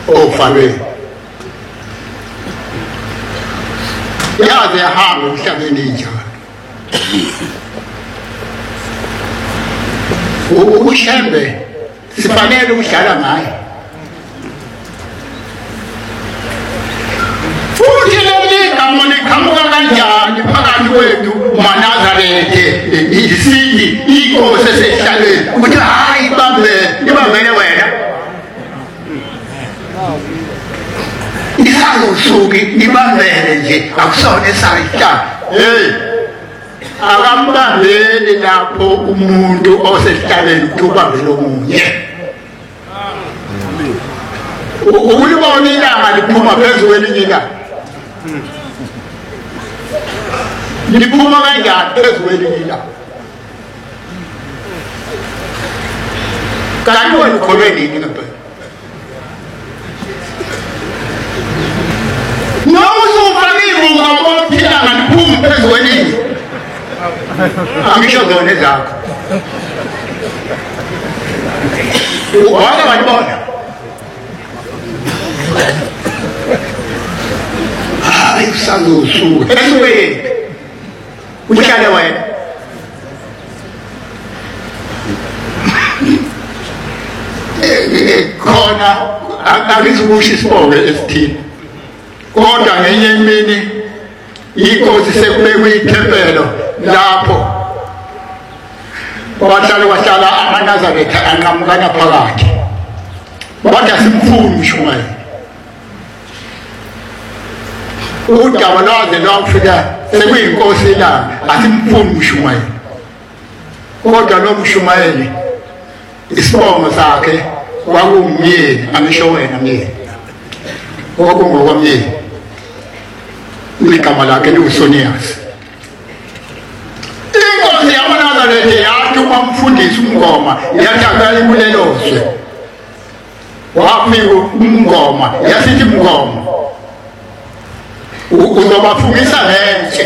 ofalweni yaze yahamba emhlabeni injalo uShembe sifanele ukudlala ngaye futhi igama liqhamuka kanjani phakathi kwethu maNazaretha isindi inkosi esehlalweni uthi hayi ibambele wena isazosuki ibambele nje akusona esayihla akambambeli lapho umuntu osesihlalweni ukuthi ubambele omunye ukulibona ilanga liphuma phezu kwelinye ilanga liphuma kanjani phezu kwelinye ilanga kanti wena ukholwe nini ngempela noma usufanele ngoba ilanga liphuma phezu kwelinye angisho zona zakho wake walibona hayi usazosuka esubeni uhlale wena khona akuzikusho isibongo esithini kodwa ngenye imini inkosi sekubekwe ithempelo lapho kwahlala amaNazaretha anqamukana phakathi kodwa simfuni uMshumayeli udaba lwaze lwafika sekuyinkosi la asimfuni uMshumayeli kodwa lo Mshumayeli isibongo sakhe kwakumyeni angisho wena myeni kwakungokwamyeni igama lakhe liwuSonias inkosi yamaNazaretha yathi umfundisi uMngoma yathi akayibulelozwe wafika uMngoma yasithi Mngoma uzobafungisa ngetshe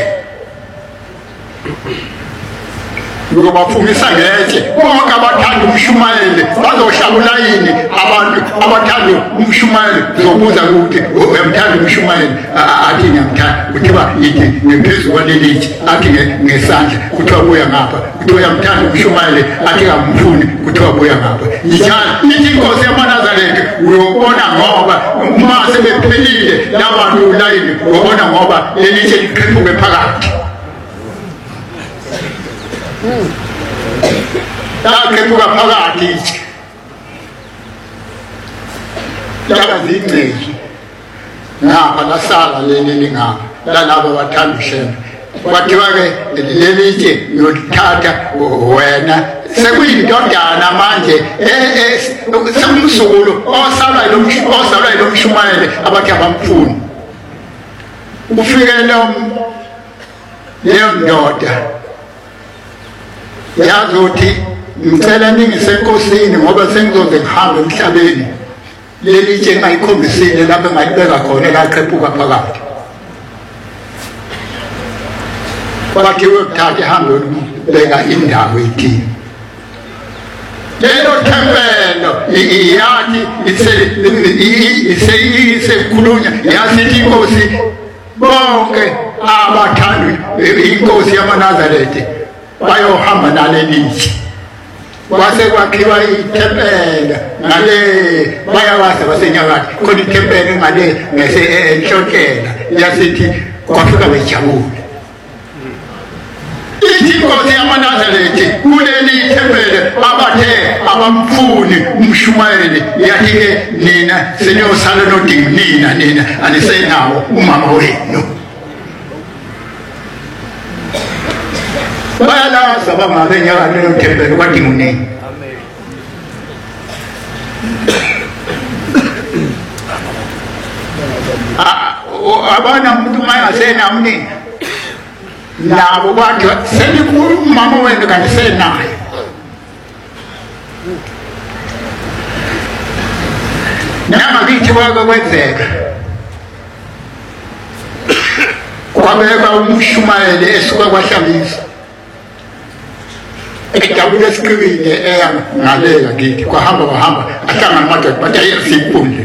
uzobafungisa ngetshe bonke abathanda uMshumayeli bazohlala ulayini abantu abathanda uMshumayeli zobuza ukuthi uyamthanda uMshumayeli athi ngiyamthanda kuthiwa yithi ngephezu kwalelitshe athi ngesandla kuthiwa buya ngapha kuthiwa uyamthanda uMshumayeli athi ngamfuni kuthiwa buya ngapha njalo ithi inkosi yamaNazaretha uyobona ngoba uma sebephelile labantu ulayini uyobona ngoba lelitshe liqhephuke phakathi laqhephuka phakathi lakazingcezu ngapha lasala lelingapha lalabo bathanda uShembe kwathiwa-ke lelitshe uyolithatha wena sekuyindodana manje sekumzukulu osalwa yilo Mshumayeli abathi abamfuni ufike leyo ndoda yazothi ngicela ningisenkosini ngoba sengizoze ngihambe emhlabeni lelitshe engayikhombisile lapho engalibeka khona laqhephuka phakathi kwathi uyokuthatha ihambe yolibeka indawo ethile lelo thempelo yathi isekhulunywa yasithi inkosi bonke abathandwa inkosi yamaNazaretha bayohamba nalelitshe kwase kwakhiwa ithempelo ngale bayawazi basenyakatho khona ithempelo ngale enhlokela yasithi kwafika bejabule ithi inkosi yamaNazaretha kuleli thempelo abathe abamfuni uMshumayeli yathi-ke nina seniyosala nodinga nina anisenawo umama wenu bayalaza bangabe nyaka lelo thempelo kwadinga unini abana umuntu mayasena umnini nabo bathi senikhulu umama wenu kanti senayo nangakithi kwake kwenzeka kwabeka uMshumayeli esuka kwaHlabisa ejabule esiqikile eya ngale ngakithi kwahamba ahlangana amadoda bathi ayesiphundle